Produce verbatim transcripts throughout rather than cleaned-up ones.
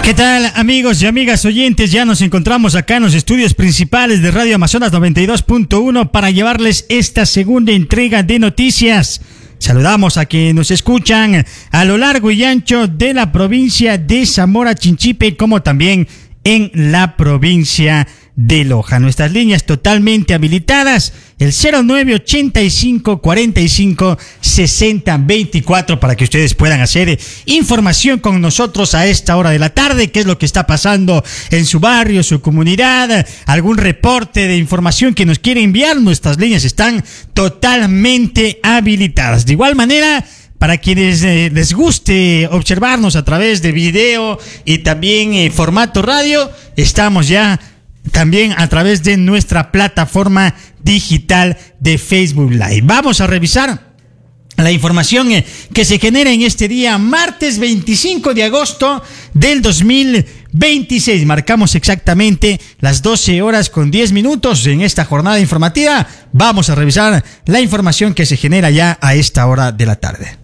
¿Qué tal, amigos y amigas oyentes? Ya nos encontramos acá en los estudios principales de Radio Amazonas noventa y dos punto uno para llevarles esta segunda entrega de noticias. Saludamos a quienes nos escuchan a lo largo y ancho de la provincia de Zamora Chinchipe, como también en la provincia de Loja. Nuestras líneas totalmente habilitadas, el cero nueve ochenta y cinco cuarenta y cinco sesenta veinticuatro, para que ustedes puedan hacer información con nosotros a esta hora de la tarde, qué es lo que está pasando en su barrio, su comunidad, algún reporte de información que nos quiere enviar. Nuestras líneas están totalmente habilitadas. De igual manera, para quienes eh, les guste observarnos a través de video y también eh, formato radio, estamos ya también a través de nuestra plataforma digital de Facebook Live. Vamos a revisar la información eh, que se genera en este día, martes veinticinco de agosto del dos mil veintiséis. Marcamos exactamente las doce horas con diez minutos en esta jornada informativa. Vamos a revisar la información que se genera ya a esta hora de la tarde.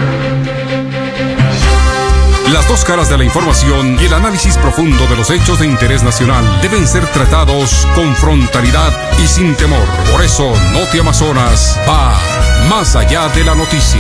Las dos caras de la información y el análisis profundo de los hechos de interés nacional deben ser tratados con frontalidad y sin temor. Por eso, Noti Amazonas va más allá de la noticia.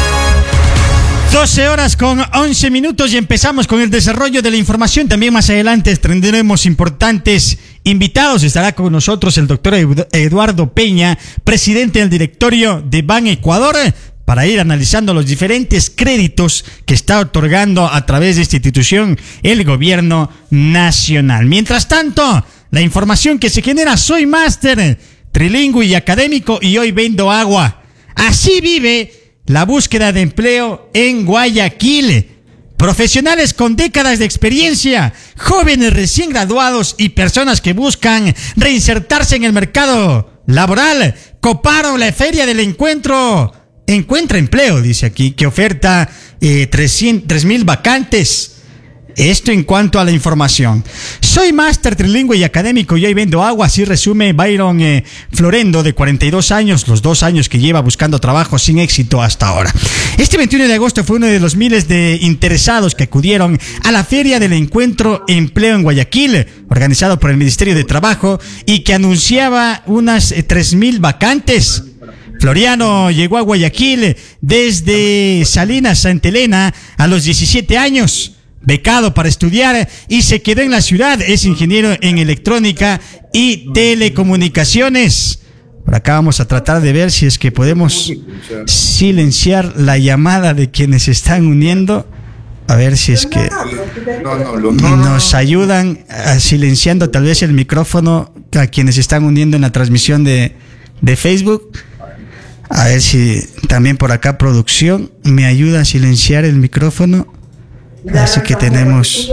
doce horas con once minutos y empezamos con el desarrollo de la información. También más adelante tendremos importantes invitados. Estará con nosotros el doctor Eduardo Peña, presidente del directorio de Ban Ecuador, para ir analizando los diferentes créditos que está otorgando a través de esta institución el gobierno nacional. Mientras tanto, la información que se genera: soy máster, trilingüe y académico y hoy vendo agua. Así vive la búsqueda de empleo en Guayaquil. Profesionales con décadas de experiencia, jóvenes recién graduados y personas que buscan reinsertarse en el mercado laboral coparon la feria del encuentro Encuentra Empleo, dice aquí, que oferta eh, tres mil vacantes. Esto en cuanto a la información. Soy máster trilingüe y académico y hoy vendo agua, así resume Byron eh, Florendo, de cuarenta y dos años, los dos años que lleva buscando trabajo sin éxito hasta ahora. Este veintiuno de agosto fue uno de los miles de interesados que acudieron a la Feria del Encuentro Empleo en Guayaquil, organizado por el Ministerio de Trabajo, y que anunciaba unas eh, tres mil vacantes. Floriano llegó a Guayaquil desde Salinas, Santa Elena, a los diecisiete años, becado para estudiar, y se quedó en la ciudad. Es ingeniero en electrónica y telecomunicaciones. Por acá vamos a tratar de ver si es que podemos silenciar la llamada de quienes están uniendo. A ver si es que nos ayudan a silenciando tal vez el micrófono a quienes están uniendo en la transmisión de, de Facebook. A ver si también por acá producción me ayuda a silenciar el micrófono. Así que tenemos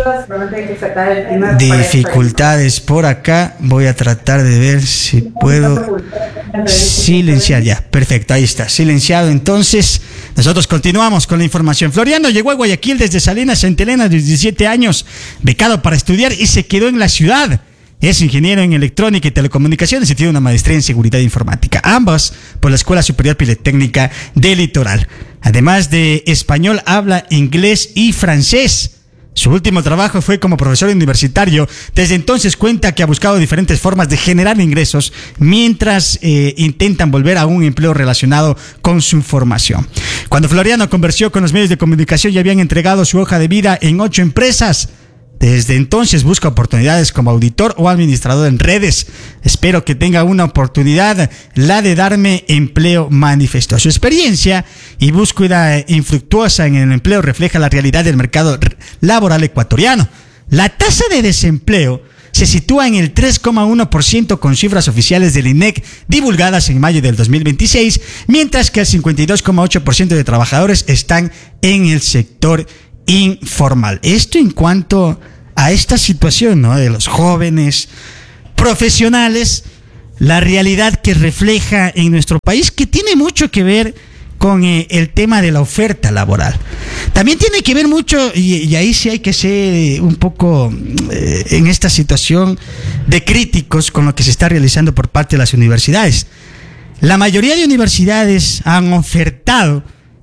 dificultades por acá. Voy a tratar de ver si puedo silenciar ya. Perfecto, ahí está, silenciado. Entonces, nosotros continuamos con la información. Floriano llegó a Guayaquil desde Salinas, Santa Elena, de diecisiete años, becado para estudiar, y se quedó en la ciudad. Es ingeniero en electrónica y telecomunicaciones y tiene una maestría en seguridad informática, ambas por la Escuela Superior Politécnica del Litoral. Además de español, habla inglés y francés. Su último trabajo fue como profesor universitario. Desde entonces cuenta que ha buscado diferentes formas de generar ingresos mientras eh, intentan volver a un empleo relacionado con su formación. Cuando Floriano conversó con los medios de comunicación, ya habían entregado su hoja de vida en ocho empresas. Desde entonces busca oportunidades como auditor o administrador en redes. Espero que tenga una oportunidad, la de darme empleo, manifestó. Su experiencia y búsqueda infructuosa en el empleo refleja la realidad del mercado laboral ecuatoriano. La tasa de desempleo se sitúa en el tres coma uno por ciento con cifras oficiales del I N E C divulgadas en mayo del dos mil veintiséis, mientras que el cincuenta y dos coma ocho por ciento de trabajadores están en el sector informal. Esto en cuanto a esta situación, ¿no?, de los jóvenes profesionales, la realidad que refleja en nuestro país, que tiene mucho que ver con eh, el tema de la oferta laboral. También tiene que ver mucho, y, y ahí sí hay que ser un poco eh, en esta situación de críticos con lo que se está realizando por parte de las universidades. La mayoría de universidades han ofertado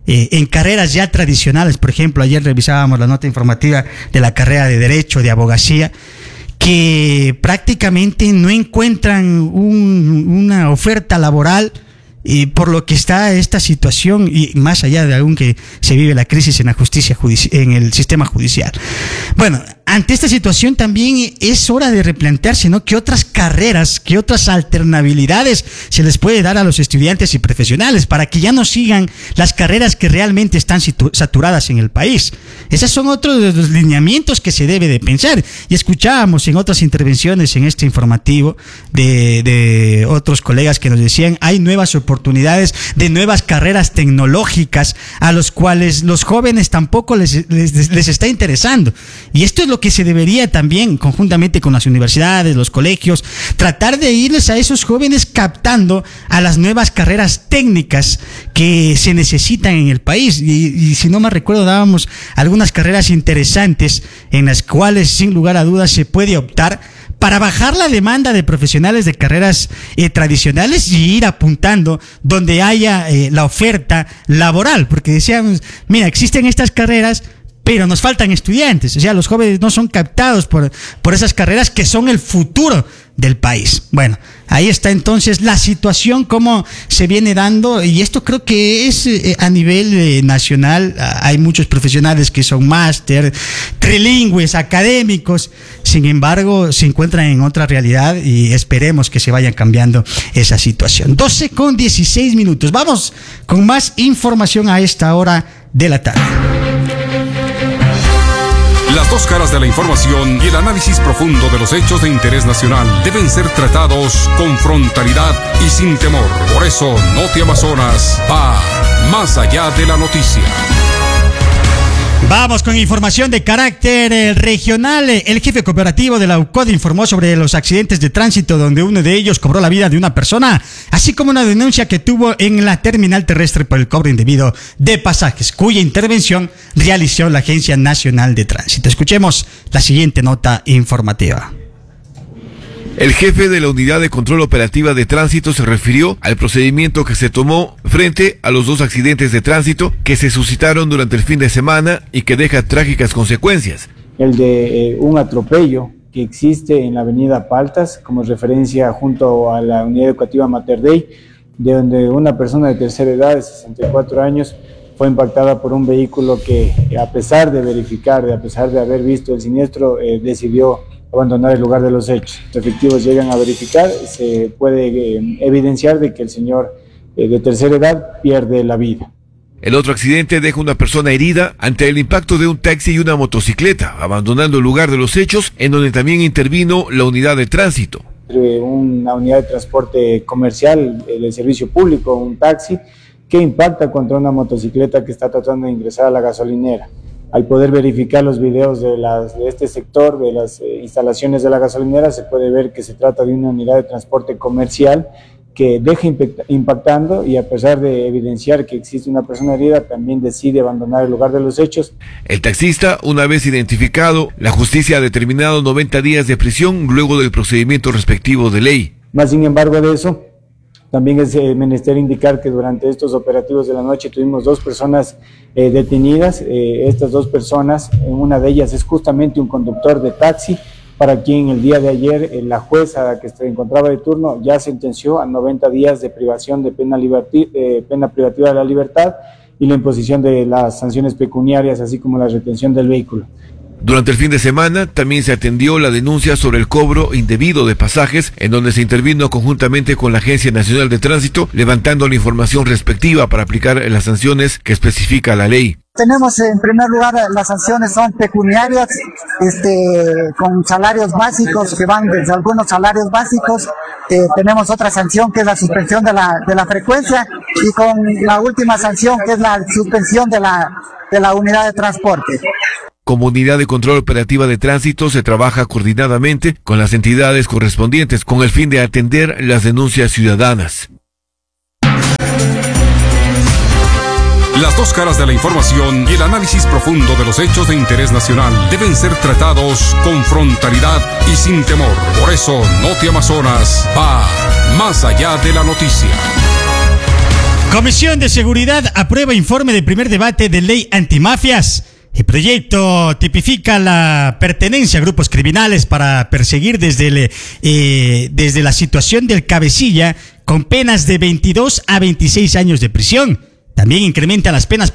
eh, en carreras ya tradicionales. Por ejemplo, ayer revisábamos la nota informativa de la carrera de Derecho, de Abogacía, que prácticamente no encuentran un, una oferta laboral, y por lo que está esta situación, y más allá de aún que se vive la crisis en la justicia judici- en el sistema judicial. Bueno, ante esta situación también es hora de replantearse, ¿no?, qué otras carreras, qué otras alternabilidades se les puede dar a los estudiantes y profesionales para que ya no sigan las carreras que realmente están situ- saturadas en el país. Esos son otros de los lineamientos que se debe de pensar. Y escuchábamos en otras intervenciones en este informativo de, de otros colegas que nos decían, hay nuevas oportunidades de nuevas carreras tecnológicas a los cuales los jóvenes tampoco les, les, les está interesando. Y esto es lo que se debería también, conjuntamente con las universidades, los colegios, tratar de irles a esos jóvenes captando a las nuevas carreras técnicas que se necesitan en el país. Y, y si no me recuerdo, dábamos algunas carreras interesantes en las cuales, sin lugar a dudas, se puede optar para bajar la demanda de profesionales de carreras eh, tradicionales y ir apuntando donde haya eh, la oferta laboral, porque decíamos, mira, existen estas carreras, pero nos faltan estudiantes. O sea, los jóvenes no son captados por, por esas carreras que son el futuro del país. Bueno, ahí está entonces la situación, cómo se viene dando, y esto creo que es eh, a nivel eh, nacional. Hay muchos profesionales que son máster, trilingües, académicos, sin embargo se encuentran en otra realidad y esperemos que se vaya cambiando esa situación. doce con dieciséis minutos. Vamos con más información a esta hora de la tarde. Las dos caras de la información y el análisis profundo de los hechos de interés nacional deben ser tratados con frontalidad y sin temor. Por eso, Noti Amazonas va más allá de la noticia. Vamos con información de carácter eh, regional. El jefe cooperativo de la U C O D informó sobre los accidentes de tránsito donde uno de ellos cobró la vida de una persona, así como una denuncia que tuvo en la terminal terrestre por el cobro indebido de pasajes, cuya intervención realizó la Agencia Nacional de Tránsito. Escuchemos la siguiente nota informativa. El jefe de la Unidad de Control Operativa de Tránsito se refirió al procedimiento que se tomó frente a los dos accidentes de tránsito que se suscitaron durante el fin de semana y que deja trágicas consecuencias. El de eh, un atropello que existe en la avenida Paltas, como referencia junto a la Unidad Educativa Mater Dei, de donde una persona de tercera edad, de sesenta y cuatro años, fue impactada por un vehículo que, a pesar de verificar, a pesar de haber visto el siniestro, eh, decidió abandonar el lugar de los hechos. Los efectivos llegan a verificar, se puede eh, evidenciar de que el señor eh, de tercera edad pierde la vida. El otro accidente deja una persona herida ante el impacto de un taxi y una motocicleta, abandonando el lugar de los hechos, en donde también intervino la unidad de tránsito. Una unidad de transporte comercial eh, de servicio público, un taxi, que impacta contra una motocicleta que está tratando de ingresar a la gasolinera. Al poder verificar los videos de, las, de este sector, de las eh, instalaciones de la gasolinera, se puede ver que se trata de una unidad de transporte comercial que deja impactando, y a pesar de evidenciar que existe una persona herida, también decide abandonar el lugar de los hechos. El taxista, una vez identificado, la justicia ha determinado noventa días de prisión luego del procedimiento respectivo de ley. Más sin embargo de eso, también es eh, menester indicar que durante estos operativos de la noche tuvimos dos personas eh, detenidas. Eh, estas dos personas, una de ellas es justamente un conductor de taxi, para quien el día de ayer eh, la jueza que se encontraba de turno ya sentenció a noventa días de privación de pena, liberti- eh, pena privativa de la libertad y la imposición de las sanciones pecuniarias, así como la retención del vehículo. Durante el fin de semana también se atendió la denuncia sobre el cobro indebido de pasajes, en donde se intervino conjuntamente con la Agencia Nacional de Tránsito, levantando la información respectiva para aplicar las sanciones que especifica la ley. Tenemos en primer lugar, las sanciones son pecuniarias, este, con salarios básicos que van desde algunos salarios básicos. Eh, tenemos otra sanción que es la suspensión de la, de la frecuencia, y con la última sanción que es la suspensión de la, de la unidad de transporte. Como Unidad de Control Operativa de Tránsito se trabaja coordinadamente con las entidades correspondientes con el fin de atender las denuncias ciudadanas. Las dos caras de la información y el análisis profundo de los hechos de interés nacional deben ser tratados con frontalidad y sin temor. Por eso, Noti Amazonas va más allá de la noticia. Comisión de Seguridad aprueba informe de primer debate de ley antimafias. El proyecto tipifica la pertenencia a grupos criminales para perseguir desde, el, eh, desde la situación del cabecilla con penas de veintidós a veintiséis años de prisión. También incrementa las penas